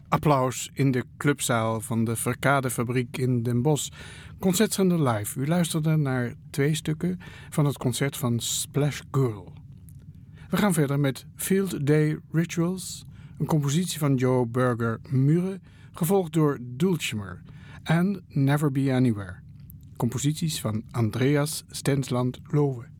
Applaus in de clubzaal van de Verkadefabriek in Den Bosch. Concertzender live. U luisterde naar 2 stukken van het concert van Splash Girl. We gaan verder met Field Day Rituals, een compositie van Joe Berger Mure, gevolgd door Dulcimer en Never Be Anywhere, composities van Andreas Stensland Lowe.